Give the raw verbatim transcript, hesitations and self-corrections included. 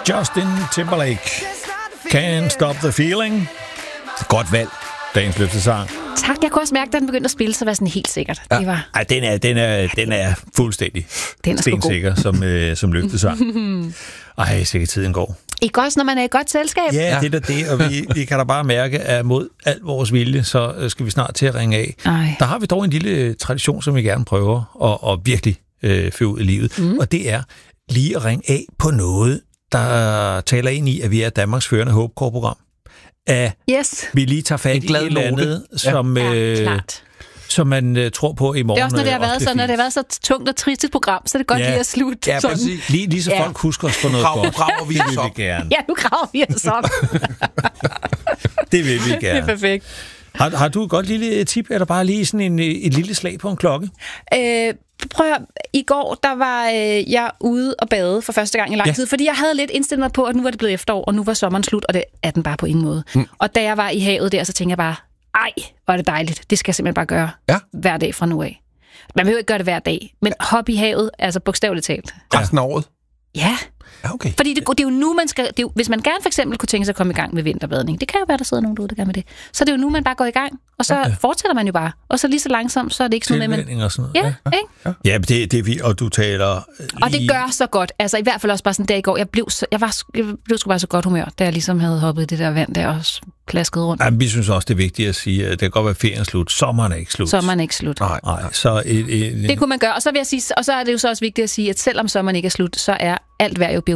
Justin Timberlake. Can't Stop the Feeling. Godt valg. Dagens løftesang. Tak, jeg kunne også mærke, da den begyndte at spille, så var sådan helt sikkert. Ja. Det var... Ej, den er, den er, den er fuldstændig den er stensikker som, øh, som løftesang. Ej, sikkert tiden går. Ikke også, når man er i godt selskab? Ja, ja. det er da det, og vi, vi kan da bare mærke, at mod al vores vilje, så skal vi snart til at ringe af. Ej. Der har vi dog en lille tradition, som vi gerne prøver at, at virkelig øh, føre ud i livet, mm. og det er lige at ringe af på noget, der taler ind i, at vi er Danmarks førende HåbCore-program. At yes. vi lige tager fat i et eller andet, som, ja, øh, klart. som man uh, tror på i morgen. Det er også, når det har været, så, når det har været så tungt og trist et program, så er det godt ja. lige at slutte. Ja, præcis. Lige, lige så ja. folk husker os på noget Grav, godt. Graver vi det vil vi gerne. Ja, nu graver vi os op. Det vil vi gerne. Det er perfekt. Har, har du et godt lille tip, eller bare lige sådan en, et lille slag på en klokke? Øh, prøv at høre. I går, der var øh, jeg ude og bade for første gang i lang ja. tid, fordi jeg havde lidt indstillet mig på, at nu var det blevet efterår, og nu var sommeren slut, og det er den bare på ingen måde. Mm. Og da jeg var i havet der, så tænkte jeg bare, ej, hvor er det dejligt. Det skal jeg simpelthen bare gøre ja. hver dag fra nu af. Man behøver ikke gøre det hver dag, men hop i havet, altså bogstaveligt talt. Resten af året? Ja. Ja, okay. Fordi det, det er jo nu, man skal... Det er jo, hvis man gerne for eksempel kunne tænke sig at komme i gang med vinterbadning, det kan jo være, der sidder nogen derude, der gerne med det. Så det er jo nu, man bare går i gang, og så ja. fortsætter man jo bare. Og så lige så langsomt, så er det ikke sådan noget med... Man... og sådan noget. Ja, ja, ikke? Ja, ja det, det er vi, og du taler... Lige... Og det gør så godt. Altså i hvert fald også bare sådan en dag i går. Jeg blev, så, jeg var, jeg blev sgu bare så godt humør, da jeg ligesom havde hoppet i det der vand der og plasket rundt. Ja, vi synes også, det er vigtigt at sige, at det kan godt være ferien slut. Sommeren er ikke slut. Sommeren er ikke slut. Nej, nej. Så et, et, det kunne man gøre. Og så vil jeg sige, og så er det jo så også vigtigt at sige, at selvom sommeren ikke er slut, så er alt vejr jo